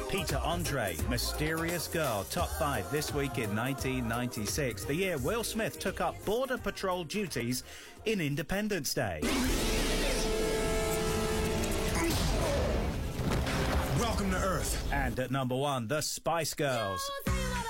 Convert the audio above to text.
Peter Andre, Mysterious Girl, top 5 this week in 1996, the year Will Smith took up Border Patrol duties in Independence Day. Welcome to Earth. And at number 1, the Spice Girls.